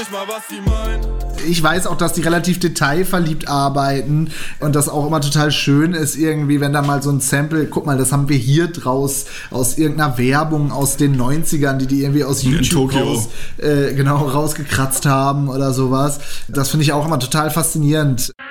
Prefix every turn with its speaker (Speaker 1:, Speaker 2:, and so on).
Speaker 1: Ich weiß auch, dass die relativ detailverliebt arbeiten und das auch immer total schön ist irgendwie, wenn da mal so ein Sample, guck mal, das haben wir hier draus aus irgendeiner Werbung aus den 90ern, die irgendwie aus YouTube rausgekratzt haben oder sowas. Das finde ich auch immer total faszinierend.